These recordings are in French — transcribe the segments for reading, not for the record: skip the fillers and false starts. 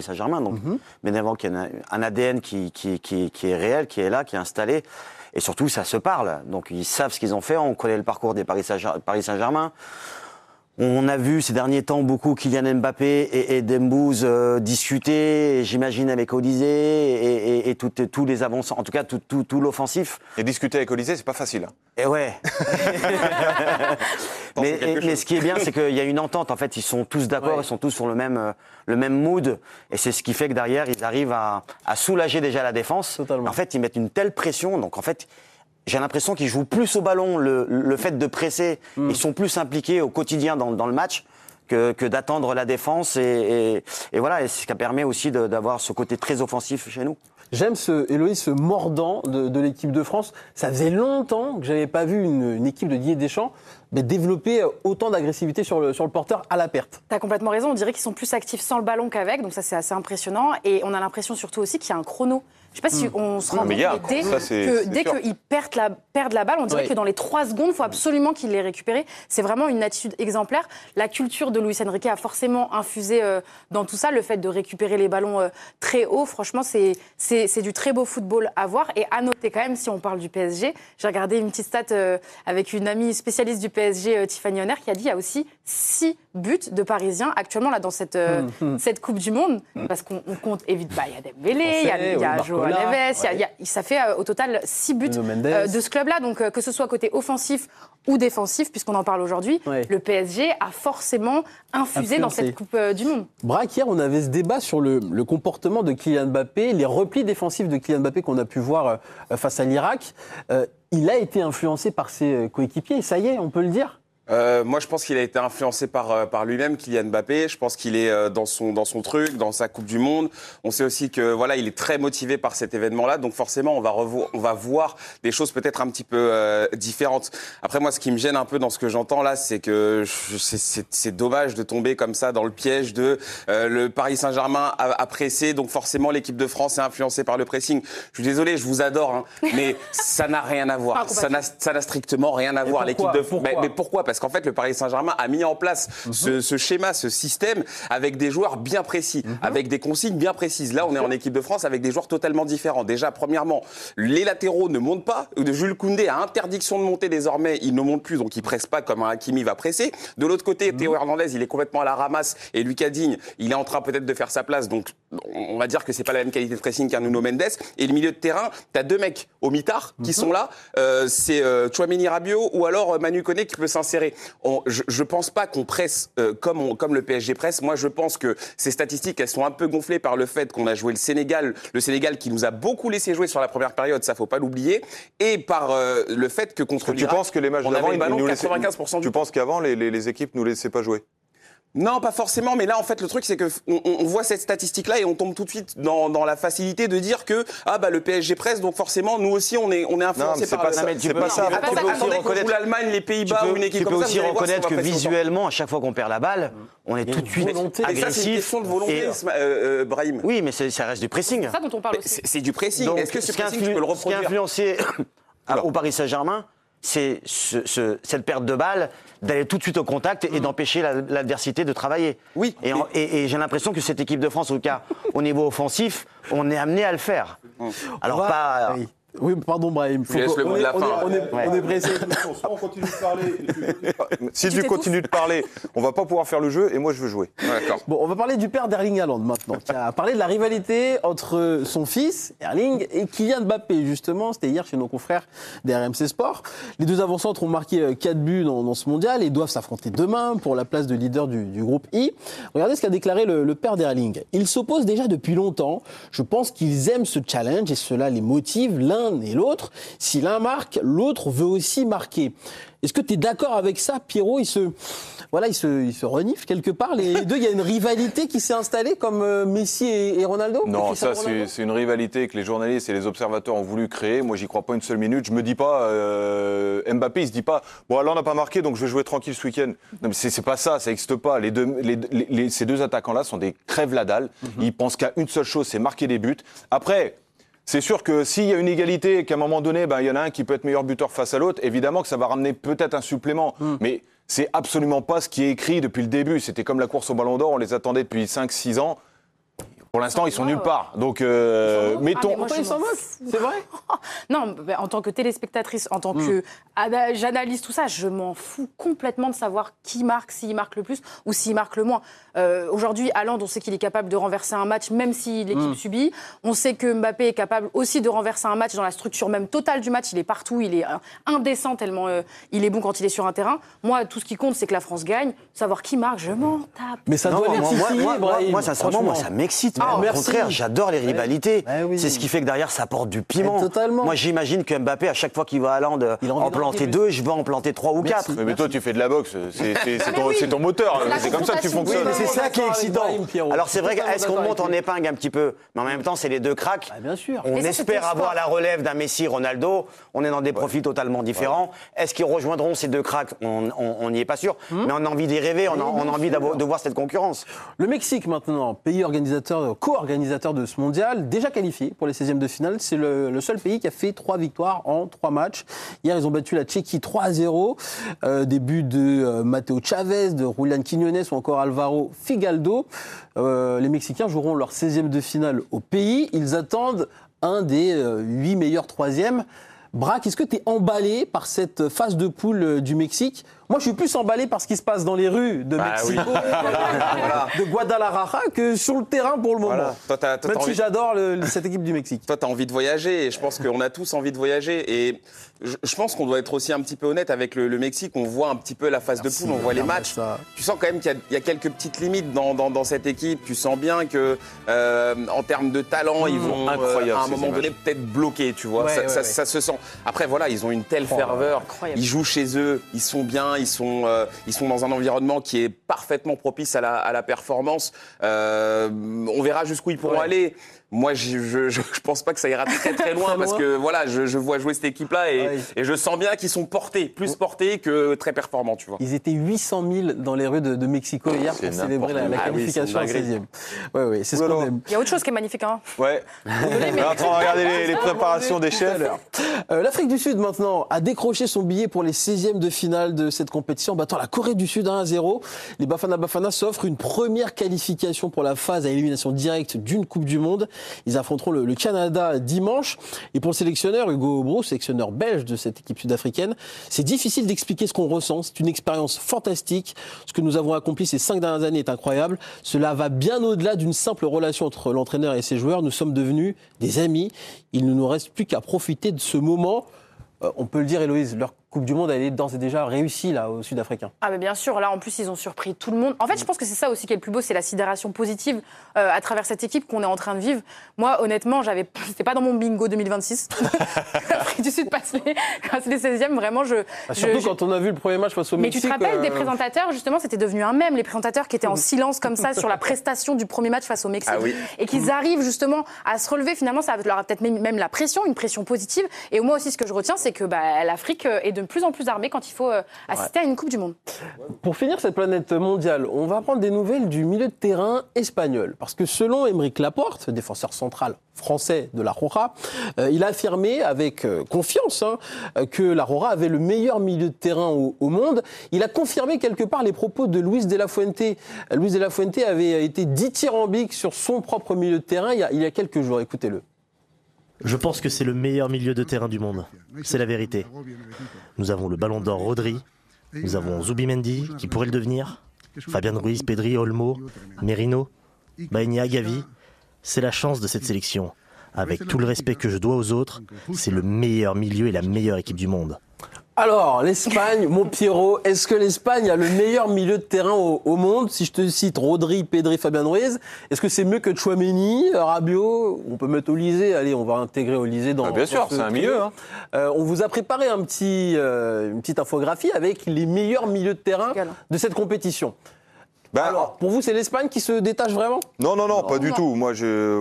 Paris Saint-Germain. Donc, bien évidemment qu'il y a un ADN qui est réel, qui est là, qui est installé. Et surtout, ça se parle. Donc, ils savent ce qu'ils ont fait. On connaît le parcours des Paris Saint-Germain. On a vu ces derniers temps beaucoup Kylian Mbappé et Dembouz discuter, j'imagine, avec Olysée et tous les avancants, en tout cas tout l'offensif. Et discuter avec Olysée, c'est pas facile. Et ouais. mais ce qui est bien, c'est qu'il y a une entente. En fait, ils sont tous d'accord, ils sont tous sur le même mood. Et c'est ce qui fait que derrière, ils arrivent à soulager déjà la défense. Totalement. En fait, ils mettent une telle pression. Donc, en fait, j'ai l'impression qu'ils jouent plus au ballon, le fait de presser. Ils sont plus impliqués au quotidien dans le match que d'attendre la défense. Et voilà, et c'est ce qui permet aussi d'avoir ce côté très offensif chez nous. J'aime ce mordant de l'équipe de France. Ça faisait longtemps que j'avais pas vu une équipe de Didier Deschamps développer autant d'agressivité sur le porteur à la perte. T'as complètement raison, on dirait qu'ils sont plus actifs sans le ballon qu'avec, donc ça c'est assez impressionnant. Et on a l'impression surtout aussi qu'il y a un chrono. Je sais pas si on se rend compte, mais dès qu'ils perdent la balle, on dirait que dans les 3 secondes, il faut absolument qu'ils les récupèrent. C'est vraiment une attitude exemplaire. La culture de Luis Enrique a forcément infusé dans tout ça, le fait de récupérer les ballons très haut. Franchement, c'est du très beau football à voir. Et à noter quand même, si on parle du PSG, j'ai regardé une petite stat avec une amie spécialiste du PSG, Tiffany Honner, qui a dit qu'il y a aussi 6 buts de Parisiens actuellement là dans cette Coupe du Monde. Parce qu'on compte, évidemment, il y a Dembélé, il y a Joao Neves, ça fait au total 6 buts de ce club-là. Donc que ce soit côté offensif ou défensif, puisqu'on en parle aujourd'hui, le PSG a forcément infusé dans cette Coupe du Monde. Braque, hier, on avait ce débat sur le comportement de Kylian Mbappé, les replis défensifs de Kylian Mbappé qu'on a pu voir face à l'Irak. Il a été influencé par ses coéquipiers, ça y est, on peut le dire. Moi, je pense qu'il a été influencé par lui-même, Kylian Mbappé. Je pense qu'il est dans son truc, dans sa Coupe du Monde. On sait aussi que voilà, il est très motivé par cet événement-là. Donc forcément, on va voir des choses peut-être un petit peu différentes. Après, moi, ce qui me gêne un peu dans ce que j'entends là, c'est que c'est dommage de tomber comme ça dans le piège de le Paris Saint-Germain a pressé, donc forcément l'équipe de France est influencée par le pressing. Je suis désolé, je vous adore, hein, mais ça n'a rien à voir. Ça n'a strictement rien à voir. L'équipe de France. Mais pourquoi ? Parce qu'en fait, le Paris Saint-Germain a mis en place ce schéma, ce système, avec des joueurs bien précis, avec des consignes bien précises. Là, on est en équipe de France avec des joueurs totalement différents. Déjà, premièrement, les latéraux ne montent pas. Jules Koundé a interdiction de monter désormais. Il ne monte plus, donc il ne presse pas comme un Hakimi va presser. De l'autre côté, Théo Hernandez, il est complètement à la ramasse. Et Lucas Digne, il est en train peut-être de faire sa place. Donc, on va dire que c'est pas la même qualité de pressing qu'un Nuno Mendes. Et le milieu de terrain, tu as 2 mecs au mitard qui sont là. C'est Tchouaméni Rabiot ou alors Manu Koné qui peut s'insérer. Je pense pas qu'on presse comme le PSG presse. Moi, je pense que ces statistiques, elles sont un peu gonflées par le fait qu'on a joué le Sénégal qui nous a beaucoup laissé jouer sur la première période, ça faut pas l'oublier, et par le fait que contre l'Irak, tu penses que les matchs d'avant, tu penses qu'avant les équipes nous laissaient pas jouer? Non, pas forcément, mais là, en fait, le truc, c'est que on voit cette statistique-là et on tombe tout de suite dans la facilité de dire que le PSG presse, donc forcément, nous aussi, on est influencé par ça. C'est pas ça. Attendez qu'on joue l'Allemagne, les Pays-Bas ou une équipe comme ça. Tu peux aussi reconnaître que visuellement, à chaque fois qu'on perd la balle, on est tout de suite agressif. Et ça, c'est une question de volonté, Brahim. Oui, mais ça reste du pressing. C'est ça dont on parle aussi. C'est du pressing. Est-ce que ce pressing, tu peux le reproduire? Ce qui a influencé au Paris Saint-Germain, c'est cette perte de balle, d'aller tout de suite au contact et d'empêcher l'adversité de travailler. Oui. Et j'ai l'impression que cette équipe de France, en tout cas au niveau offensif, on est amené à le faire. Alors pas... Oui, pardon, Brahim. Je laisse le mot de la fin. On est pressé. On continue de parler. Si tu continues de parler, on va pas pouvoir faire le jeu et moi je veux jouer. D'accord. Bon, on va parler du père d'Erling Haaland maintenant, qui a parlé de la rivalité entre son fils, Erling, et Kylian Mbappé, justement. C'était hier chez nos confrères des RMC Sport. Les deux avant-centres ont marqué 4 buts dans ce mondial et doivent s'affronter demain pour la place de leader du groupe I. Regardez ce qu'a déclaré le père d'Erling. Ils s'opposent déjà depuis longtemps. Je pense qu'ils aiment ce challenge et cela les motive l'un et l'autre. Si l'un marque, l'autre veut aussi marquer. Est-ce que tu es d'accord avec ça, Pierrot? Il se renifle quelque part. Les deux, il y a une rivalité qui s'est installée comme Messi et Ronaldo? Non, ça c'est une rivalité que les journalistes et les observateurs ont voulu créer. Moi, j'y crois pas une seule minute. Je me dis pas, Mbappé, il se dit pas, bon, là on n'a pas marqué, donc je vais jouer tranquille ce week-end. Non, mais c'est pas ça n'existe pas. Ces deux attaquants-là sont des crèves la dalle. Ils pensent qu'à une seule chose, c'est marquer des buts. Après, c'est sûr que s'il y a une égalité et qu'à un moment donné, il y en a un qui peut être meilleur buteur face à l'autre, évidemment que ça va ramener peut-être un supplément. Mais c'est absolument pas ce qui est écrit depuis le début. C'était comme la course au Ballon d'Or, on les attendait depuis 5-6 ans. Pour l'instant, ils sont nulle part. Donc, mettons. Pourquoi ils s'en moquent ? C'est vrai ? Non, en tant que téléspectatrice, en tant que j'analyse tout ça, je m'en fous complètement de savoir qui marque, s'il marque le plus ou s'il marque le moins. Aujourd'hui, Haaland, on sait qu'il est capable de renverser un match même si l'équipe subit. On sait que Mbappé est capable aussi de renverser un match dans la structure même totale du match. Il est partout, il est indécent tellement il est bon quand il est sur un terrain. Moi, tout ce qui compte, c'est que la France gagne. Savoir qui marque, je m'en tape. Mais ça doit être moi, sincèrement, ça m'excite. Au contraire, j'adore les rivalités. C'est ce qui fait que derrière, ça apporte du piment. Totalement. Moi, j'imagine que Mbappé, à chaque fois qu'il va à Haaland en planter 2, je vais en planter 3 ou 4. Mais toi, tu fais de la boxe. C'est ton moteur. C'est comme ça que tu fonctionnes. C'est ça qui est excitant. Alors, c'est vrai, est-ce qu'on monte en épingle un petit peu ? Mais en même temps, c'est les deux cracks. Bien sûr. On espère avoir la relève d'un Messi, Ronaldo. On est dans des profils totalement différents. Est-ce qu'ils rejoindront ces deux cracks ? On n'y est pas sûr. Mais on a envie d'y rêver. On a envie de voir cette concurrence. Le Mexique, maintenant, pays organisateur, co-organisateur de ce mondial, déjà qualifié pour les 16e de finale. C'est le seul pays qui a fait 3 victoires en 3 matchs. Hier, ils ont battu la Tchéquie 3-0. Des buts de Mateo Chavez, de Julián Quiñones ou encore Alvaro Figaldo. Les Mexicains joueront leur 16e de finale au pays. Ils attendent un des 8 meilleurs 3e. Braque, est-ce que tu es emballé par cette phase de poule du Mexique ? Moi, je suis plus emballé par ce qui se passe dans les rues de Mexico, de Guadalajara, que sur le terrain pour le moment. Toi, même si j'adore cette équipe du Mexique. Toi, tu as envie de voyager et je pense qu'on a tous envie de voyager. Et je pense qu'on doit être aussi un petit peu honnête avec le Mexique. On voit un petit peu la phase de poule, on voit les matchs. Tu sens quand même qu'il y a quelques petites limites dans cette équipe. Tu sens bien que en termes de talent, ils vont à un moment donné peut-être bloquer, tu vois. Ça se sent. Après, voilà, ils ont une telle ferveur. Incroyable. Ils jouent chez eux, ils sont bien, ils sont dans un environnement qui est parfaitement propice à la performance. On verra jusqu'où ils pourront aller. Moi, je pense pas que ça ira très très loin parce que voilà, je vois jouer cette équipe-là et je sens bien qu'ils sont plus portés que très performants, tu vois. Ils étaient 800 000 dans les rues de Mexico hier pour célébrer la qualification à 16e. Oui, c'est ce qu'on aime. Il y a autre chose qui est magnifique, hein. Ouais. On est en train de regarder les préparations des chefs. L'Afrique du Sud, maintenant, a décroché son billet pour les 16e de finale de cette compétition en battant la Corée du Sud 1-0. Les Bafana s'offrent une première qualification pour la phase à élimination directe d'une Coupe du Monde. Ils affronteront le Canada dimanche. Et pour le sélectionneur Hugo Broos, sélectionneur belge de cette équipe sud-africaine, c'est difficile d'expliquer ce qu'on ressent. C'est une expérience fantastique. Ce que nous avons accompli ces 5 dernières années est incroyable. Cela va bien au-delà d'une simple relation entre l'entraîneur et ses joueurs. Nous sommes devenus des amis. Il ne nous reste plus qu'à profiter de ce moment. On peut le dire, Héloïse, leur Coupe du Monde, elle est d'ores et déjà réussie là, aux Sud-Africains. Ah mais bien sûr, là en plus ils ont surpris tout le monde. En fait, je pense que c'est ça aussi qui est le plus beau, c'est la sidération positive à travers cette équipe qu'on est en train de vivre. Moi, honnêtement, c'était pas dans mon bingo 2026. L'Afrique du Sud passe les 16e, vraiment. Surtout quand on a vu le premier match face au Mexique. Mais tu te rappelles des présentateurs, justement, c'était devenu un mème, les présentateurs qui étaient en silence comme ça sur la prestation du premier match face au Mexique. Et qu'ils arrivent justement à se relever, finalement, ça leur a peut-être même la pression, une pression positive. Et moi aussi, ce que je retiens, c'est que l'Afrique est de plus en plus armée quand il faut assister à une Coupe du Monde. Pour finir cette planète mondiale, on va prendre des nouvelles du milieu de terrain espagnol. Parce que selon Aymeric Laporte, défenseur central français de la Roja, il a affirmé avec confiance que la Roja avait le meilleur milieu de terrain au monde. Il a confirmé quelque part les propos de Luis de la Fuente. Luis de la Fuente avait été dithyrambique sur son propre milieu de terrain il y a quelques jours. Écoutez-le. Je pense que c'est le meilleur milieu de terrain du monde. C'est la vérité. Nous avons le ballon d'or Rodri, nous avons Zubimendi, qui pourrait le devenir, Fabian Ruiz, Pedri, Olmo, Merino, Baïnia, Gavi. C'est la chance de cette sélection. Avec tout le respect que je dois aux autres, c'est le meilleur milieu et la meilleure équipe du monde. Alors, l'Espagne, mon Pierrot, est-ce que l'Espagne a le meilleur milieu de terrain au monde ? Si je te cite Rodri, Pedri, Fabian Ruiz, est-ce que c'est mieux que Tchouaméni, Rabiot ? On peut mettre Olysée, allez, on va intégrer Olysée dans... bien sûr, c'est un milieu. On vous a préparé une petite infographie avec les meilleurs milieux de terrain de cette compétition. Alors, pour vous, c'est l'Espagne qui se détache vraiment ? Non, pas du tout. Moi,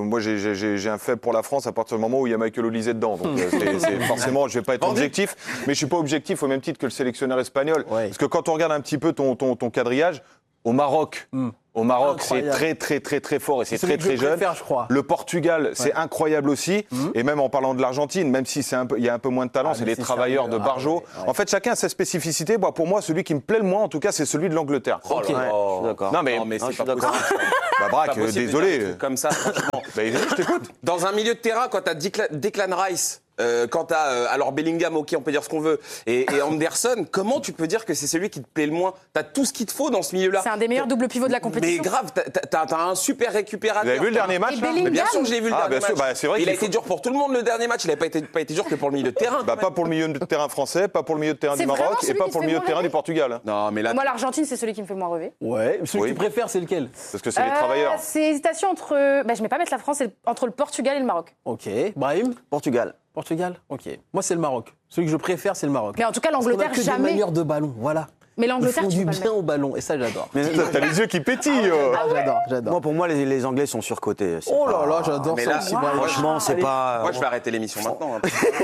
j'ai un faible pour la France à partir du moment où il y a Michael Olysée dedans. Donc, forcément, je vais pas être objectif, mais je suis pas objectif au même titre que le sélectionneur espagnol. Parce que quand on regarde un petit peu ton quadrillage, au Maroc, c'est très, très, très, très fort et c'est très, très jeune. Je crois. Le Portugal, c'est incroyable aussi. Et même en parlant de l'Argentine, même si il y a un peu moins de talent, c'est les travailleurs de Barjo. En fait, chacun a sa spécificité. Pour moi, celui qui me plaît le moins, en tout cas, c'est celui de l'Angleterre. Je suis d'accord. Non, mais c'est pas possible. Bah Braque, Pas possible de dire désolé. des trucs Comme ça, franchement. Bah, je t'écoute. Dans un milieu de terrain, quand t'as Declan Rice, quand t'as alors Bellingham, ok, on peut dire ce qu'on veut, et Anderson, comment tu peux dire que c'est celui qui te plaît le moins? T'as tout ce qu'il te faut dans ce milieu-là. C'est un des meilleurs double pivots de la compétition. Mais grave, t'as un super récupérateur. Vous avez vu le dernier match Et là Bellingham. Mais bien sûr que je l'ai vu le Ah, dernier bien sûr, match. bah, c'est vrai Il a qu'il été faut- dur pour tout le monde le dernier match. Il n'a pas été dur que pour le milieu de terrain. Bah, pas pour le milieu de terrain français, pas pour le milieu de terrain C'est du vraiment Maroc et celui pas qui pour te le fait milieu de moins terrain rêver du Portugal. Non, mais là, Moi, l'Argentine, c'est celui qui me fait moins rêver. Ouais, celui Oui. que tu préfères, c'est lequel? Parce que c'est les travailleurs. C'est hésitation entre. Bah, je ne vais pas mettre la France, c'est entre le Portugal et le Maroc. Ok. Brahim? Portugal. Portugal? Ok. Moi, c'est le Maroc. Celui que je préfère, c'est le Maroc. Mais en tout cas, Parce qu'on a l'Angleterre, que des jamais. manières de ballon, voilà. Mais Ils l'Angleterre, font tu du peux pas le bien mettre. au ballon, et ça, j'adore. T'as les yeux qui pétillent. J'adore. Moi, pour moi, les Anglais sont surcotés. C'est Oh pas- là là, j'adore mais ça là, aussi. wow. Brahim. Franchement, c'est Allez. pas. moi, je vais arrêter l'émission maintenant.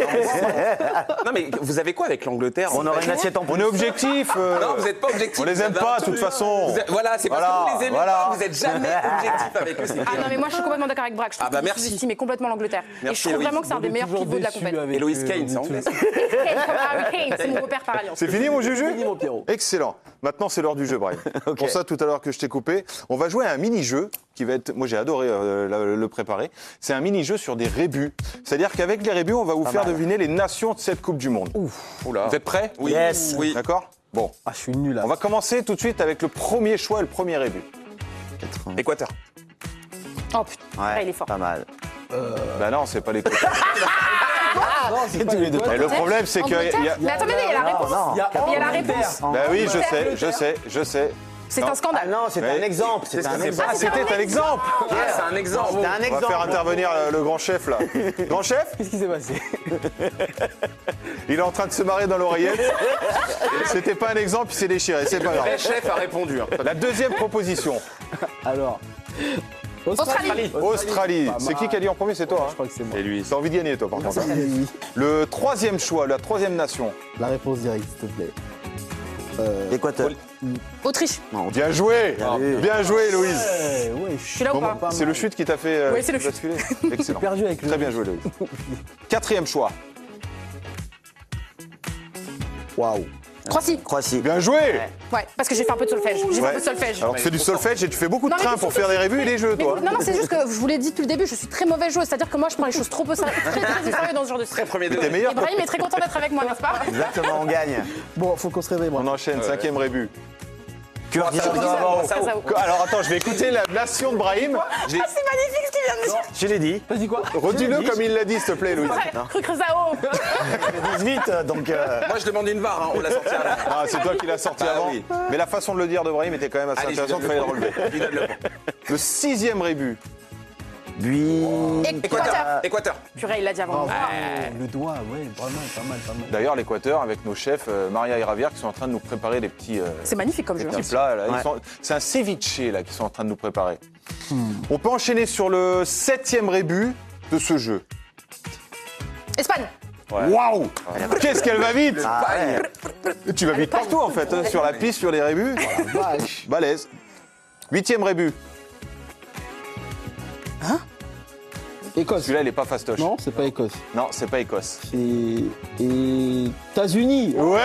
Non, mais vous avez quoi avec l'Angleterre On aurait une assiette en plus. On est objectif. Non, vous n'êtes pas objectif. On les vous aime avez pas, un de toute truc. façon. Voilà, c'est parce Voilà, que vous les aimez voilà. pas. Vous n'êtes jamais objectif avec eux. c'est Ah clair. non, mais moi, je suis complètement d'accord avec Braque. Je trouve Ah bah, que vous merci. sous-estimez complètement l'Angleterre. Et Merci, je trouve Héloïse. vraiment que c'est un des meilleurs Toujours pivots de la déçu compète. avec, Et Loïs Kane, c'est tout. anglais. Kane, comme Harry Kane, c'est mon repère par alliance. C'est fini mon Juju Fini, mon Pierrot. Excellent. Maintenant, c'est l'heure du jeu, Brahim. Pour ça, tout à l'heure que je t'ai coupé, on va jouer à un mini-jeu qui va être... Moi, j'ai adoré le préparer. C'est un mini-jeu sur des rébus. C'est-à-dire qu'avec les rébus, on va vous faire deviner les nations de cette Coupe du Monde. Oula. Vous êtes prêts? Oui. Yes. Oui. D'accord? Bon. Ah, je suis nul là. On va commencer tout de suite avec le premier choix et le premier rébut. Équateur. Oh putain, Ouais, il est fort. pas mal. Bah non, c'est pas l'Équateur. Non, c'est pas les deux. Et le problème, c'est qu'il y a... Mais attendez, il y a la réponse. non. Il y a Il y a la Angleterre. réponse. Bah oui, je sais. C'est un scandale. Ah non, c'était Oui. un exemple. C'était un exemple. Ah, c'était un exemple. Ah, c'est un exemple. C'était un On va exemple. faire intervenir le grand chef, là. Grand chef, Qu'est-ce qui s'est passé? il est en train de se marrer dans l'oreillette. C'était pas un exemple, il s'est déchiré. C'est pas Le grave. chef a répondu. hein. La deuxième proposition. Alors. Australie. Australie. Pas C'est qui mal. qui a dit en premier? C'est toi. Je crois que c'est moi. Et lui. T'as envie de gagner, toi, par contre. Oui. Le troisième choix, la troisième nation. La réponse directe, s'il te plaît. Équateur. Autriche. Bien joué. vu. Bien joué, Louise. Ouais, Je suis là ou Bon, pas c'est le chute qui t'a fait Oui, c'est le chute. basculer. Excellent. perdu avec le. Très bien joué, Louise. Quatrième choix. Waouh. Croatie. Croatie. Bien joué. Ouais, parce que j'ai fait un peu de solfège. J'ai fait un Ouais. peu de solfège. Alors tu fais du solfège et tu fais beaucoup de Non, mais train tu pour sais faire que- des revues et des jeux, Mais toi. non, non, c'est juste que je vous l'ai dit depuis le début, je suis très mauvaise joueuse. C'est-à-dire que moi, je prends les choses trop au sérieux, très au sérieux dans ce genre de Très truc. premier T'es degré. meilleur. toi. Ibrahim est très content d'être avec moi, n'est-ce pas Exactement, on gagne. Bon, faut qu'on se réveille, moi. On enchaîne, cinquième rébut. Curaçao. Alors attends, je vais écouter la nation de Brahim. Ah, c'est magnifique ce qu'il vient de dire. Je l'ai dit. Vas-y, quoi? Redis-le comme il l'a dit, s'il te plaît, Louise. Curaçao. 18, donc. Moi, je demande une VAR. On l'a sorti à la Ah, c'est toi qui l'as sorti Bah avant. oui. Mais la façon de le dire de Brahim était quand même assez Allez, je intéressante, il lui fallait le donne relever. Je lui donne le point. Le sixième rébut. Buis. Équateur. Équateur. Purée, il l'a dit avant. Le doigt, ouais, pas mal. D'ailleurs, l'Équateur, avec nos chefs Maria et Ravière, qui sont en train de nous préparer des petits, C'est magnifique comme jeu. petits plats. Là. Ouais. C'est un ceviche là qu'ils sont en train de nous préparer. On peut enchaîner sur le septième rébut de ce jeu. Espagne. Waouh! Qu'est-ce qu'elle va vite! Ah ouais. Tu vas vite partout en fait, hein, sur la piste, sur les rébus. Vache. Balèze. Huitième rébut. Écosse. Celui-là, il est pas fastoche. Non, c'est pas Écosse. Non, c'est pas Écosse. C'est. États-Unis. Ouais!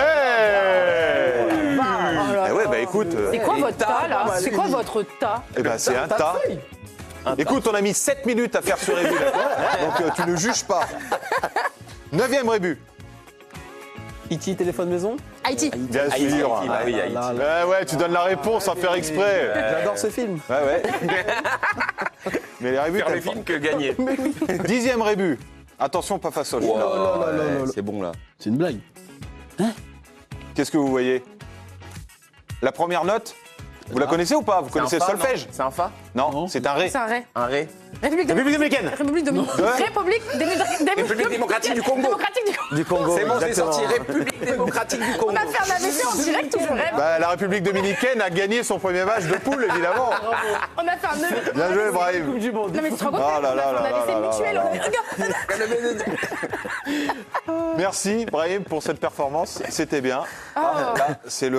là Eh ouais, bah écoute. C'est quoi votre tas là C'est quoi votre tas Eh ben, c'est un tas. Écoute, on a mis 7 minutes à faire ce rébut, d'accord? Donc tu ne juges pas. Neuvième rébut. E.T. téléphone maison. Haïti. Bien Haïti, sûr. Haïti, bah oui, Haïti. Là, là. Ouais, tu donnes la réponse sans faire exprès. J'adore ce film. Ouais. Mais les rébus, Faire t'aimes le film que gagner. pas. Dixième rébut. Attention, pas façon. C'est bon là. C'est une blague. Qu'est-ce que vous voyez? La première note, vous la connaissez ou pas? Vous connaissez le solfège? C'est un fa? Non, c'est un ré. C'est un ré. Un ré? République dominicaine. République dominicaine. République démocratique du Congo. Démocratique du Congo. Du Congo. C'est bon, j'ai exactement. sorti République démocratique du Congo. On a fait un AVC en direct ou je rêve Bah, la République dominicaine a gagné son premier match de poule, évidemment. On a fait un nœud. Bien joué, Brahim. Non mais tu te rends compte, Oh là on là a là fait un AVC là là mutuel. là on a- Regarde. Merci, Brahim, pour cette performance. C'était bien. Oh. Là, c'est le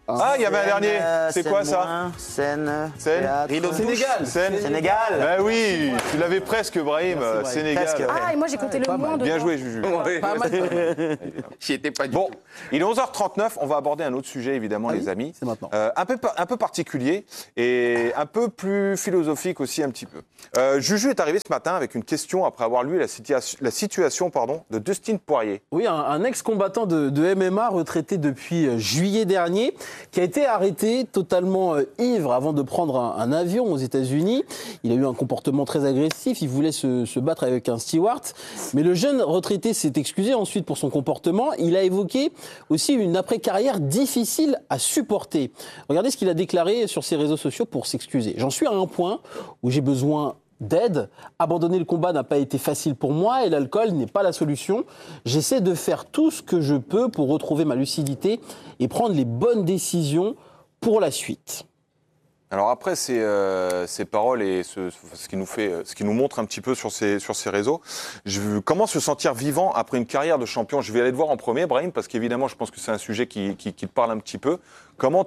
Ah, il y avait un dernier. C'est quoi ça? Seine. Sénégal. Sénégal. Ben oui, tu l'avais presque, Brahim. Merci, Sénégal. Presque, ouais. Ah, et moi j'ai compté le moins de. Bien joué, Juju. Pas mal. J'y étais pas du Bon, tout. il est 11h39, on va aborder un autre sujet évidemment les amis. C'est maintenant. Un peu particulier et un peu plus philosophique aussi un petit peu. Juju est arrivé ce matin avec une question après avoir lu la situation de Dustin Poirier. Oui, un ex-combattant de MMA retraité depuis juillet dernier qui a été arrêté totalement ivre avant de prendre un avion aux États-Unis. Il a eu un comportement très agressif, il voulait se battre avec un steward. Mais le jeune retraité s'est excusé ensuite pour son comportement. Il a évoqué aussi une après-carrière difficile à supporter. Regardez ce qu'il a déclaré sur ses réseaux sociaux pour s'excuser. J'en suis à un point où j'ai besoin d'aide. Abandonner le combat n'a pas été facile pour moi et l'alcool n'est pas la solution. J'essaie de faire tout ce que je peux pour retrouver ma lucidité et prendre les bonnes décisions pour la suite. Alors après ces paroles et ce qui nous montre un petit peu sur ces réseaux, comment se sentir vivant après une carrière de champion? Je vais aller te voir en premier, Brahim, parce qu'évidemment, je pense que c'est un sujet qui te parle un petit peu. Comment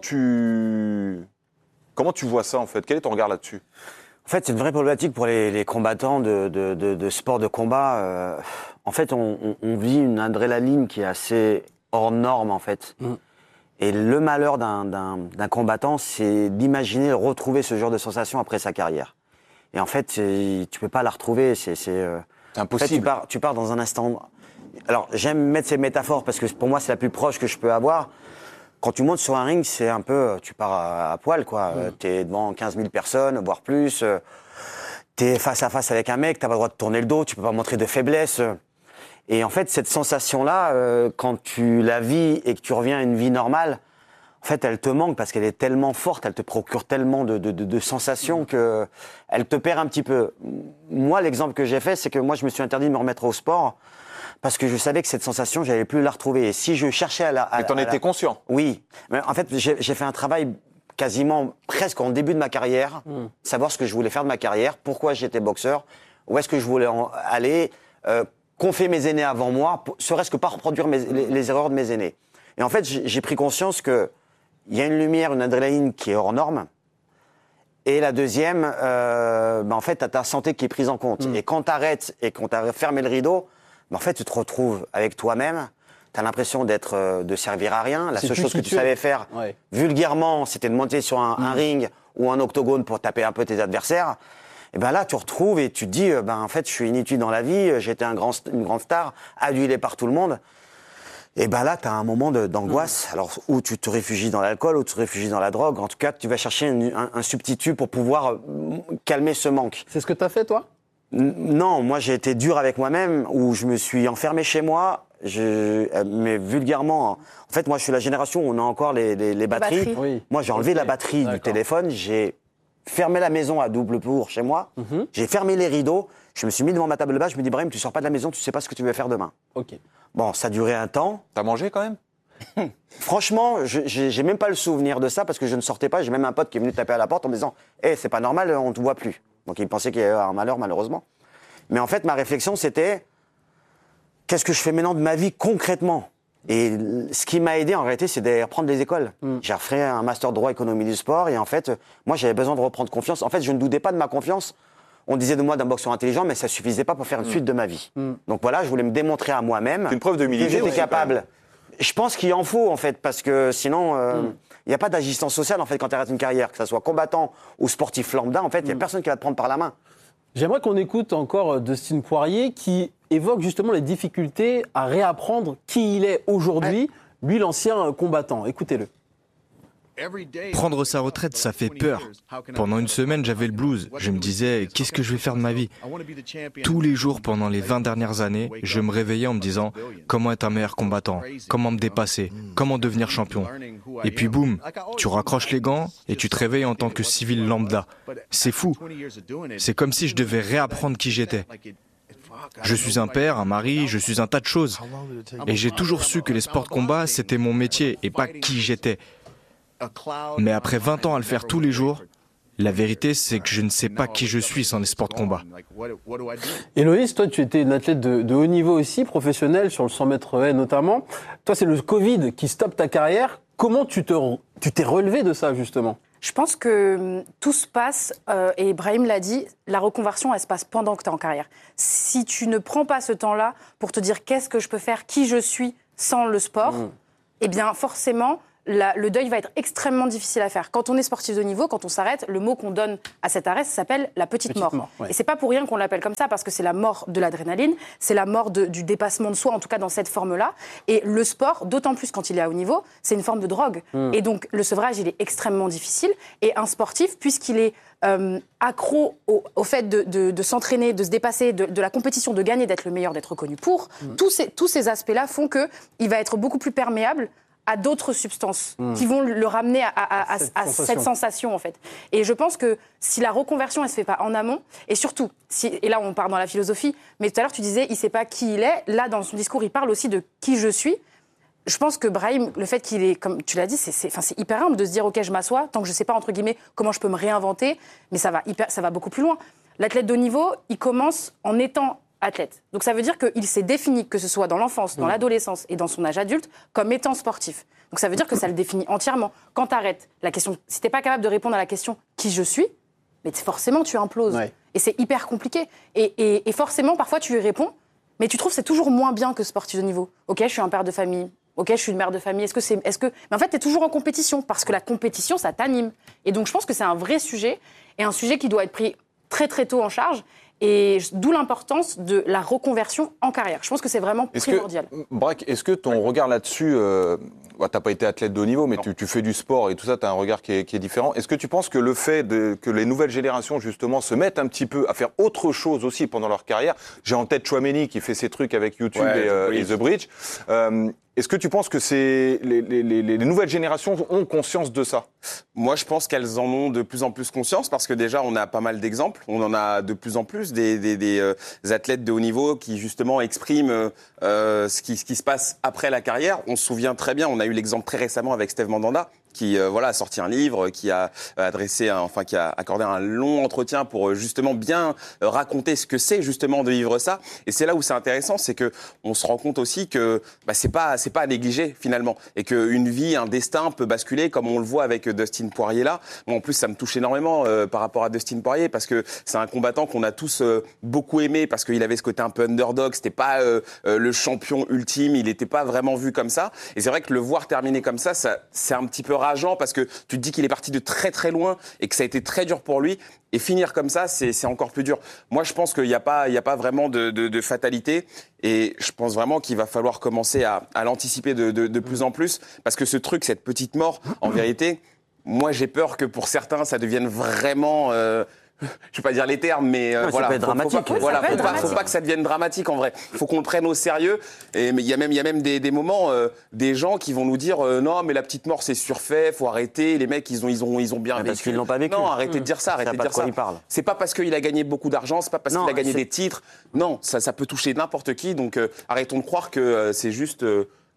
tu vois ça en fait? Quel est ton regard là-dessus? En fait, c'est une vraie problématique pour les combattants de sport de combat. En fait, on vit une adrénaline qui est assez hors norme, en fait. Et le malheur d'un combattant, c'est d'imaginer retrouver ce genre de sensation après sa carrière. Et en fait, tu peux pas la retrouver. C'est impossible. En fait, tu pars dans un instant. Alors, j'aime mettre ces métaphores parce que pour moi, c'est la plus proche que je peux avoir. Quand tu montes sur un ring, c'est un peu, tu pars à poil, quoi. T'es devant 15 000 personnes, voire plus. T'es face à face avec un mec, t'as pas le droit de tourner le dos, tu peux pas montrer de faiblesse. Et en fait, cette sensation-là, quand tu la vis et que tu reviens à une vie normale, en fait, elle te manque parce qu'elle est tellement forte, elle te procure tellement de sensations que elle te perd un petit peu. Moi, l'exemple que j'ai fait, c'est que moi, je me suis interdit de me remettre au sport parce que je savais que cette sensation, j'allais plus la retrouver. Et si je cherchais à la... Mais t'en étais conscient? Oui. Mais en fait, j'ai fait un travail quasiment presque en début de ma carrière, savoir ce que je voulais faire de ma carrière, pourquoi j'étais boxeur, où est-ce que je voulais aller, qu'ont fait mes aînés avant moi, serait-ce que pas reproduire les erreurs de mes aînés. Et en fait, j'ai pris conscience que il y a une lumière, une adrénaline qui est hors norme. Et la deuxième, en fait, t'as ta santé qui est prise en compte. Et quand t'arrêtes et quand t'as fermé le rideau, en fait, tu te retrouves avec toi-même. T'as l'impression de servir à rien. La seule chose que tu savais faire, vulgairement, c'était de monter sur un ring ou un octogone pour taper un peu tes adversaires. Et ben là, tu retrouves et tu te dis, en fait, je suis inutile dans la vie. J'étais une grande star, adulé par tout le monde. Et ben là, tu as un moment d'angoisse, alors où tu te réfugies dans l'alcool, où tu te réfugies dans la drogue. En tout cas, tu vas chercher un substitut pour pouvoir calmer ce manque. C'est ce que tu as fait, toi? Non, moi j'ai été dur avec moi-même, où je me suis enfermé chez moi, mais vulgairement. En fait, moi je suis la génération où on a encore les batteries. Oui. Moi j'ai enlevé la batterie du téléphone, j'ai fermé la maison à double tour chez moi, j'ai fermé les rideaux, je me suis mis devant ma table de bas, je me dis Brahim, tu sors pas de la maison, tu sais pas ce que tu veux faire demain. Ok. Bon, ça a duré un temps. T'as mangé quand même? Franchement, j'ai même pas le souvenir de ça parce que je ne sortais pas. J'ai même un pote qui est venu taper à la porte en me disant « c'est pas normal, on te voit plus ». Donc il pensait qu'il y avait un malheur, malheureusement. Mais en fait, ma réflexion, c'était « qu'est-ce que je fais maintenant de ma vie concrètement ?» Et ce qui m'a aidé, en réalité, c'est de reprendre les écoles. J'ai refait un master de droit économie du sport et en fait, moi, j'avais besoin de reprendre confiance. En fait, je ne doutais pas de ma confiance. On disait de moi d'un boxeur intelligent, mais ça suffisait pas pour faire une suite de ma vie. Donc voilà, je voulais me démontrer à moi-même une preuve d'humilité, que j'étais capable. Je pense qu'il en faut, en fait, parce que sinon, il n'y a pas d'assistance sociale, en fait, quand tu arrêtes une carrière, que ce soit combattant ou sportif lambda, en fait, il n'y a personne qui va te prendre par la main. J'aimerais qu'on écoute encore Dustin Poirier qui évoque justement les difficultés à réapprendre qui il est aujourd'hui, lui l'ancien combattant. Écoutez-le. Prendre sa retraite, ça fait peur. Pendant une semaine, j'avais le blues. Je me disais, qu'est-ce que je vais faire de ma vie? Tous les jours pendant les 20 dernières années, je me réveillais en me disant, comment être un meilleur combattant? Comment me dépasser? Comment devenir champion? Et puis boum, tu raccroches les gants et tu te réveilles en tant que civil lambda. C'est fou. C'est comme si je devais réapprendre qui j'étais. Je suis un père, un mari, je suis un tas de choses. Et j'ai toujours su que les sports de combat, c'était mon métier et pas qui j'étais. Mais après 20 ans à le faire tous les jours, la vérité, c'est que je ne sais pas qui je suis sans les sports de combat. Héloïse, toi, tu étais une athlète de haut niveau aussi, professionnelle, sur le 100 mètres haies notamment. Toi, c'est le Covid qui stoppe ta carrière. Comment tu te Tu t'es relevé de ça, justement. Je pense que tout se passe, et Brahim l'a dit, la reconversion, elle se passe pendant que tu es en carrière. Si tu ne prends pas ce temps-là pour te dire qu'est-ce que je peux faire, qui je suis sans le sport, eh bien forcément, le deuil va être extrêmement difficile à faire. Quand on est sportif de niveau, quand on s'arrête, le mot qu'on donne à cet arrêt, ça s'appelle la petite mort. Ouais. Et c'est pas pour rien qu'on l'appelle comme ça, parce que c'est la mort de l'adrénaline, c'est la mort du dépassement de soi, en tout cas dans cette forme-là. Et le sport, d'autant plus quand il est à haut niveau, c'est une forme de drogue. Et donc le sevrage, il est extrêmement difficile. Et un sportif, puisqu'il est accro au fait de s'entraîner, de se dépasser, de la compétition, de gagner, d'être le meilleur, d'être reconnu pour, tous ces aspects-là font qu'il va être beaucoup plus perméable à d'autres substances qui vont le ramener à cette sensation, en fait. Et je pense que si la reconversion, elle ne se fait pas en amont, et surtout, et là on part dans la philosophie, mais tout à l'heure tu disais, il ne sait pas qui il est, là dans son discours, il parle aussi de qui je suis. Je pense que Brahim, le fait qu'il est, comme tu l'as dit, c'est hyper humble de se dire, ok, je m'assois, tant que je ne sais pas, entre guillemets, comment je peux me réinventer, mais ça va beaucoup plus loin. L'athlète de haut niveau, il commence en étant athlète. Donc ça veut dire qu'il s'est défini, que ce soit dans l'enfance, dans l'adolescence et dans son âge adulte, comme étant sportif. Donc ça veut dire que ça le définit entièrement. Quand tu arrêtes la question, si tu n'es pas capable de répondre à la question « qui je suis ?», mais forcément tu imploses. Ouais. Et c'est hyper compliqué. Et forcément, parfois tu y réponds, mais tu trouves que c'est toujours moins bien que sportif de niveau. Ok, je suis un père de famille. Ok, je suis une mère de famille. Mais en fait, tu es toujours en compétition, parce que la compétition, ça t'anime. Et donc je pense que c'est un vrai sujet, et un sujet qui doit être pris très très tôt en charge. Et d'où l'importance de la reconversion en carrière. Je pense que c'est vraiment primordial. Braque, est-ce que ton regard là-dessus, t'as pas été athlète de haut niveau, mais tu fais du sport et tout ça, t'as un regard qui est différent. Est-ce que tu penses que le fait que les nouvelles générations, justement, se mettent un petit peu à faire autre chose aussi pendant leur carrière, j'ai en tête Chouameni qui fait ses trucs avec YouTube et The Bridge, est-ce que tu penses que les nouvelles générations ont conscience de ça ? Moi, je pense qu'elles en ont de plus en plus conscience parce que déjà, on a pas mal d'exemples. On en a de plus en plus des athlètes de haut niveau qui, justement, expriment ce qui se passe après la carrière. On se souvient très bien, on a eu l'exemple très récemment avec Steve Mandanda qui a sorti un livre, qui a qui a accordé un long entretien pour justement bien raconter ce que c'est justement de vivre ça. Et c'est là où c'est intéressant, c'est que on se rend compte aussi que c'est pas à négliger finalement, et qu'une vie, un destin peut basculer comme on le voit avec Dustin Poirier là. Moi, en plus, ça me touche énormément par rapport à Dustin Poirier parce que c'est un combattant qu'on a tous beaucoup aimé parce qu'il avait ce côté un peu underdog. C'était pas le champion ultime, il n'était pas vraiment vu comme ça. Et c'est vrai que le voir terminer comme ça, c'est un petit peu rageant parce que tu te dis qu'il est parti de très très loin et que ça a été très dur pour lui. Et finir comme ça, c'est encore plus dur. Moi, je pense qu'il n'y a pas vraiment de fatalité. Et je pense vraiment qu'il va falloir commencer à l'anticiper de plus en plus. Parce que ce truc, cette petite mort, en vérité, moi, j'ai peur que pour certains, ça devienne vraiment... je vais pas dire les termes, mais voilà. Ça peut être dramatique. Faut pas que ça devienne dramatique en vrai. Il faut qu'on le prenne au sérieux. Mais il y a même des moments, des gens qui vont nous dire non, mais la petite mort c'est surfait, faut arrêter. Les mecs ils ont bien vécu. Parce qu'ils l'ont pas vécu. Non, arrêtez de dire ça. Arrêtez de dire ça. C'est pas parce qu'il a gagné beaucoup d'argent, c'est pas parce qu'il a gagné des titres. Non, ça peut toucher n'importe qui. Donc arrêtons de croire que c'est juste.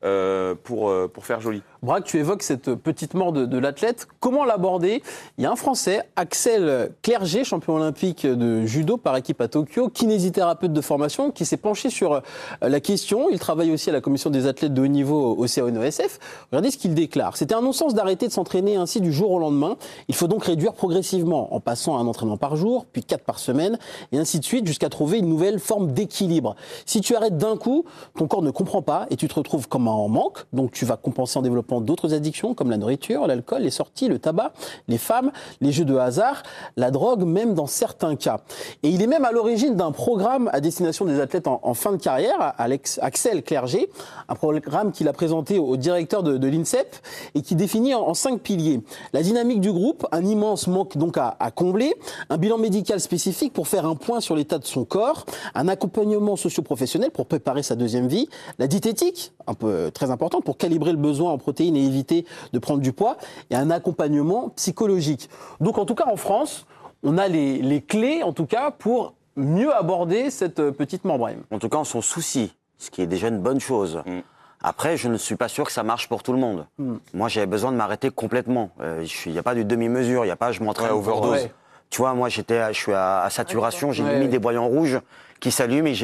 Pour faire joli. Braque, tu évoques cette petite mort de l'athlète. Comment l'aborder ? Il y a un Français, Axel Clerget, champion olympique de judo par équipe à Tokyo, kinésithérapeute de formation, qui s'est penché sur la question. Il travaille aussi à la commission des athlètes de haut niveau au CONESF. Regardez ce qu'il déclare. C'était un non-sens d'arrêter de s'entraîner ainsi du jour au lendemain. Il faut donc réduire progressivement en passant à un entraînement par jour, puis 4 par semaine, et ainsi de suite, jusqu'à trouver une nouvelle forme d'équilibre. Si tu arrêtes d'un coup, ton corps ne comprend pas et tu te retrouves comme en manque, donc tu vas compenser en développant d'autres addictions comme la nourriture, l'alcool, les sorties, le tabac, les femmes, les jeux de hasard, la drogue, même dans certains cas. Et il est même à l'origine d'un programme à destination des athlètes en fin de carrière, Axel Clerget, un programme qu'il a présenté au directeur de l'INSEP et qui définit en 5 piliers. La dynamique du groupe, un immense manque donc à combler, un bilan médical spécifique pour faire un point sur l'état de son corps, un accompagnement socio-professionnel pour préparer sa deuxième vie, la diététique, un peu très importante pour calibrer le besoin en protéines et éviter de prendre du poids, et un accompagnement psychologique. Donc en tout cas en France, on a les clés en tout cas pour mieux aborder cette petite mort, Brahim. En tout cas, on s'en soucie, ce qui est déjà une bonne chose. Après, je ne suis pas sûr que ça marche pour tout le monde. Moi, j'avais besoin de m'arrêter complètement. Il n'y a pas de demi-mesure, il n'y a pas je m'entraîne. Overdose. Tu vois, moi, je suis à saturation, j'ai mis des voyants rouges qui s'allument et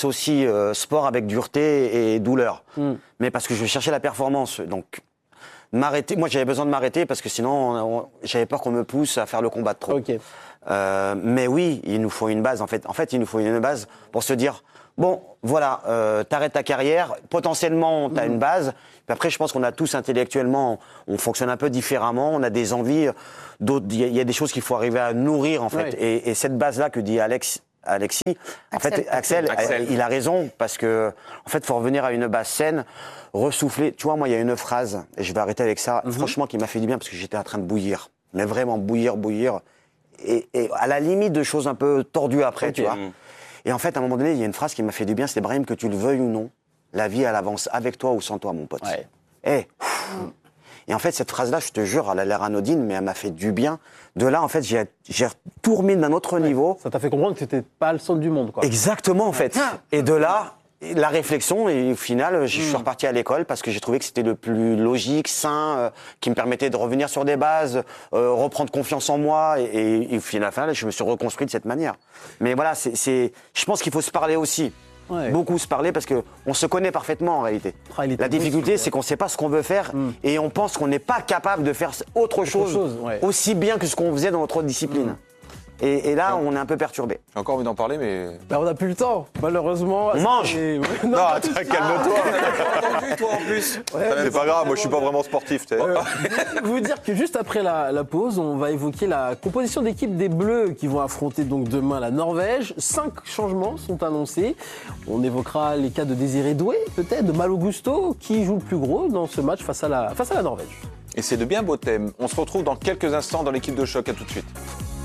j'associe sport avec dureté et douleur. Mais parce que je cherchais la performance. Donc m'arrêter. Moi, j'avais besoin de m'arrêter parce que sinon, j'avais peur qu'on me pousse à faire le combat de trop. Ok. Mais oui, il nous faut une base. En fait, il nous faut une base pour se dire, bon, voilà, t'arrêtes ta carrière, potentiellement, t'as une base. Puis après, je pense qu'on a tous intellectuellement, on fonctionne un peu différemment, on a des envies, d'autres, il y a des choses qu'il faut arriver à nourrir, en fait. Ouais. Et cette base-là que dit Alexis, en fait, Axel, il a raison, parce que, en fait, faut revenir à une base saine, ressouffler. Tu vois, moi, il y a une phrase, et je vais arrêter avec ça, franchement, qui m'a fait du bien, parce que j'étais en train de bouillir. Mais vraiment bouillir. Et à la limite de choses un peu tordues après, tu vois. Et en fait, à un moment donné, il y a une phrase qui m'a fait du bien, c'est Brahim, que tu le veuilles ou non, la vie, elle avance avec toi ou sans toi, mon pote. Ouais. Et en fait, cette phrase-là, je te jure, elle a l'air anodine, mais elle m'a fait du bien. De là, en fait, j'ai tout remis d'un autre niveau. Ça t'a fait comprendre que c'était pas le centre du monde, quoi. Exactement, en fait. Et de là, la réflexion, et au final, je suis reparti à l'école parce que j'ai trouvé que c'était le plus logique, sain, qui me permettait de revenir sur des bases, reprendre confiance en moi, et au final, je me suis reconstruit de cette manière. Mais voilà, je pense qu'il faut se parler aussi. Ouais. Beaucoup se parler parce qu'on se connaît parfaitement en réalité. La difficulté, c'est qu'on ne sait pas ce qu'on veut faire et on pense qu'on n'est pas capable de faire autre chose aussi bien que ce qu'on faisait dans notre discipline. Et là, on est un peu perturbé. J'ai encore envie d'en parler, mais... on n'a plus le temps, malheureusement. On mange. Non, attends, calme-toi. Entendu, toi, en plus. C'est pas grave, moi je suis pas vraiment sportif. Vous dire que juste après la pause, on va évoquer la composition d'équipe des Bleus qui vont affronter donc demain la Norvège. 5 changements sont annoncés. On évoquera les cas de Désiré Doué, peut-être, de Malo Gusto, qui joue le plus gros dans ce match face à la Norvège. Et c'est de bien beaux thèmes. On se retrouve dans quelques instants dans l'équipe de choc. À tout de suite.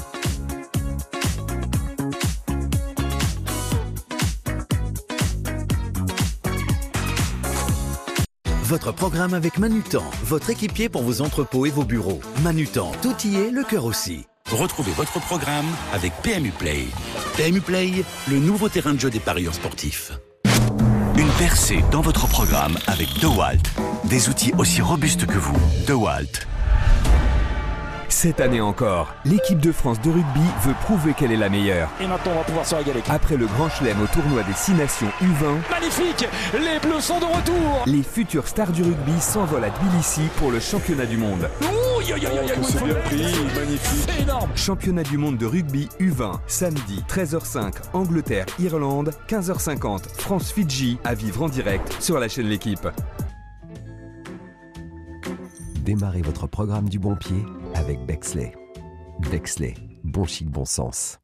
Votre programme avec Manutan, votre équipier pour vos entrepôts et vos bureaux. Manutan, tout y est, le cœur aussi. Retrouvez votre programme avec PMU Play. PMU Play, le nouveau terrain de jeu des parieurs sportifs. Une percée dans votre programme avec DeWalt. Des outils aussi robustes que vous. DeWalt. Cette année encore, l'équipe de France de rugby veut prouver qu'elle est la meilleure. Et maintenant, on va pouvoir se régaler. Après le Grand Chelem au tournoi des 6 nations U20, magnifique, les Bleus sont de retour. Les futures stars du rugby s'envolent à Tbilissi pour le championnat du monde. C'est bien pris, magnifique. C'est énorme. Championnat du monde de rugby U20, samedi 13h05, Angleterre-Irlande, 15h50, France-Fidji, à vivre en direct sur la chaîne L'Équipe. Démarrez votre programme du bon pied avec Bexley. Bexley, bon chic, bon sens.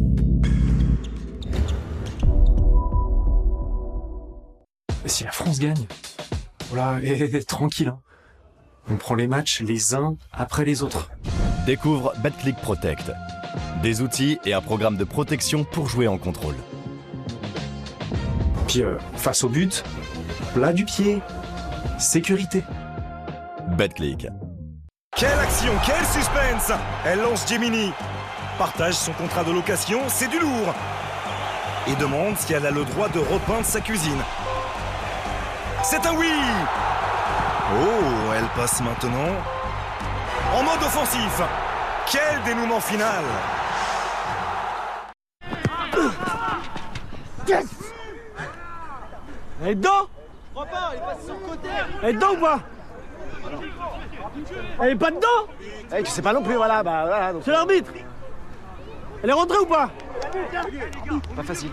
Si la France gagne, voilà, et tranquille, hein. On prend les matchs les uns après les autres. Découvre BetClick Protect. Des outils et un programme de protection pour jouer en contrôle. Puis face au but, plat du pied, sécurité. BetClick. Quelle action, quel suspense! Elle lance Gemini. Partage son contrat de location, c'est du lourd. Et demande si elle a le droit de repeindre sa cuisine. C'est un oui! Oh, elle passe maintenant en mode offensif. Quel dénouement final! Yes! Elle est dedans? Je crois pas, elle passe sur le côté. Elle est dedans ou pas? Elle est pas dedans? Je sais pas non plus, voilà, c'est l'arbitre. Elle est rentrée ou pas? Pas facile.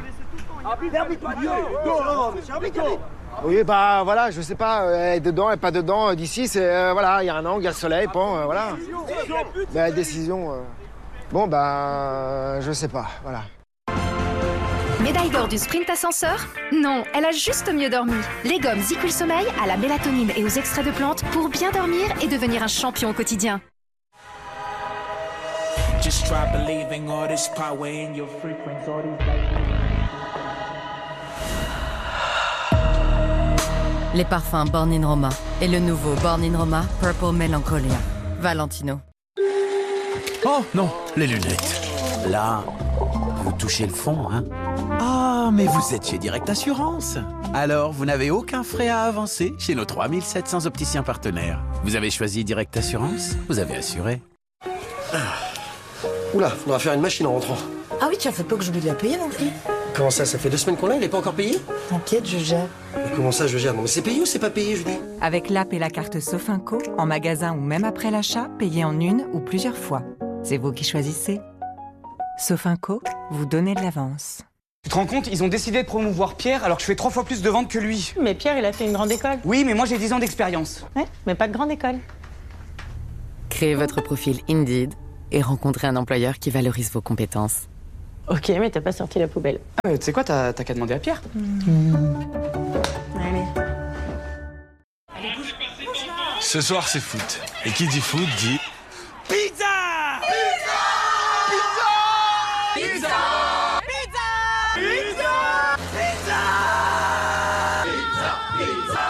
Oui, bah voilà, je sais pas, elle est dedans, elle est pas dedans. D'ici, c'est voilà, il y a un angle, il y a le soleil, bon, voilà. Mais la décision, bon, bah, je sais pas, voilà. Médaille d'or du sprint ascenseur? Non, elle a juste mieux dormi. Les gommes Zicul Sommeil à la mélatonine et aux extraits de plantes pour bien dormir et devenir un champion au quotidien. Les parfums Born in Roma et le nouveau Born in Roma Purple Melancholia. Valentino. Oh non, les lunettes. Là, vous touchez le fond, hein? Ah, mais vous êtes chez Direct Assurance. Alors, vous n'avez aucun frais à avancer chez nos 3700 opticiens partenaires. Vous avez choisi Direct Assurance, vous avez assuré. Oula, faudra faire une machine en rentrant. Ah oui, tiens, faut pas que j'oublie de la payer non plus. Comment ça fait 2 semaines qu'on l'a, il est pas encore payé? T'inquiète, je gère. Mais comment ça, je gère? Non, mais c'est payé ou c'est pas payé, Julie? Avec l'app et la carte Sofinco, en magasin ou même après l'achat, payez en une ou plusieurs fois. C'est vous qui choisissez. Sofinco, vous donnez de l'avance. Tu te rends compte, ils ont décidé de promouvoir Pierre alors que je fais 3 fois plus de ventes que lui. Mais Pierre, il a fait une grande école. Oui, mais moi j'ai 10 ans d'expérience. Ouais, mais pas de grande école. Créez votre profil Indeed et rencontrez un employeur qui valorise vos compétences. Ok, mais t'as pas sorti la poubelle. Tu sais quoi, t'as qu'à demander à Pierre. Allez. Ce soir, c'est foot. Et qui dit foot dit... Pizza! Pizza! Pizza! Pizza! Pizza! Pizza!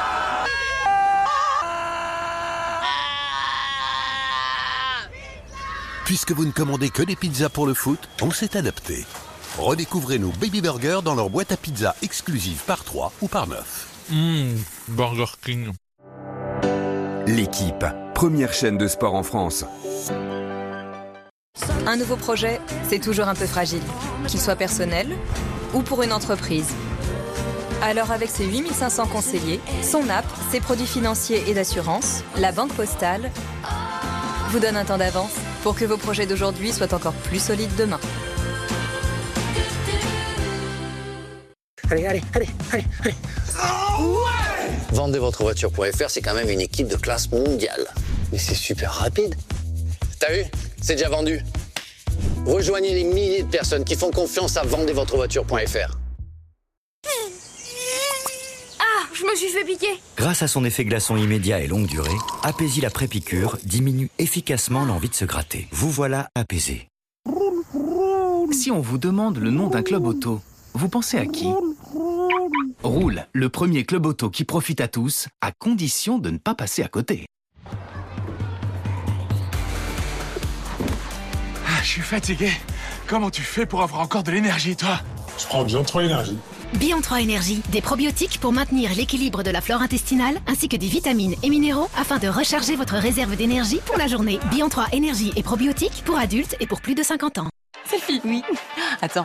Puisque vous ne commandez que des pizzas pour le foot, on s'est adapté. Redécouvrez nos Baby Burgers dans leur boîte à pizza exclusive par 3 ou par 9. Burger King. L'équipe, première chaîne de sport en France. Un nouveau projet, c'est toujours un peu fragile, qu'il soit personnel ou pour une entreprise. Alors avec ses 8500 conseillers, son app, ses produits financiers et d'assurance, la Banque Postale vous donne un temps d'avance pour que vos projets d'aujourd'hui soient encore plus solides demain. Allez. Vendez votre voiture.fr, c'est quand même une équipe de classe mondiale. Mais c'est super rapide. T'as vu? C'est déjà vendu. Rejoignez les milliers de personnes qui font confiance à vendezvotrevoiture.fr. Ah, je me suis fait piquer. Grâce à son effet glaçon immédiat et longue durée, Apaisil après-piqûre diminue efficacement l'envie de se gratter. Vous voilà apaisé. Si on vous demande le nom d'un club auto, vous pensez à qui? Roule, le premier club auto qui profite à tous, à condition de ne pas passer à côté. Je suis fatigué. Comment tu fais pour avoir encore de l'énergie, toi? Je prends Bion 3 Énergie. Bion 3 Énergie, des probiotiques pour maintenir l'équilibre de la flore intestinale, ainsi que des vitamines et minéraux afin de recharger votre réserve d'énergie pour la journée. Bion 3 Énergie et probiotiques pour adultes et pour plus de 50 ans. Selfie. Oui. Attends.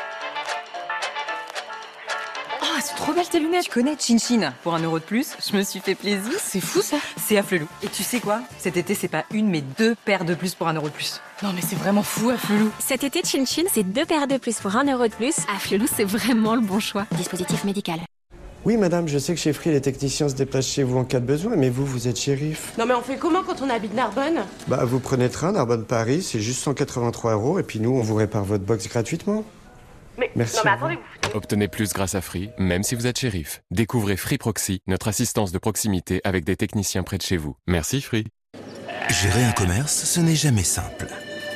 Oh, c'est trop belle tes lunettes. Tu connais Chin Chin? Pour 1 euro de plus, je me suis fait plaisir. C'est fou ça. C'est Afflelou. Et tu sais quoi? Cet été, c'est pas une, mais 2 paires de plus pour 1 euro de plus. Non, mais c'est vraiment fou, Afflelou. Cet été, Chin Chin, c'est 2 paires de plus pour 1 euro de plus. Afflelou, c'est vraiment le bon choix. Dispositif médical. Oui, madame, je sais que chez Free, les techniciens se déplacent chez vous en cas de besoin, mais vous êtes shérif. Non, mais on fait comment quand on habite Narbonne? Bah, vous prenez le train, Narbonne-Paris, c'est juste 183 €, et puis nous, on vous répare votre box gratuitement. Merci. Non, mais attendez, Obtenez plus grâce à Free, même si vous êtes shérif. Découvrez Free Proxy, notre assistance de proximité avec des techniciens près de chez vous. Merci Free. Gérer un commerce, ce n'est jamais simple.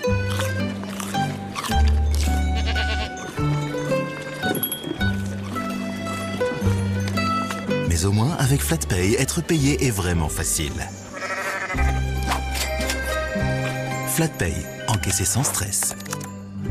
Mais au moins, avec FlatPay, être payé est vraiment facile. FlatPay, encaisser sans stress.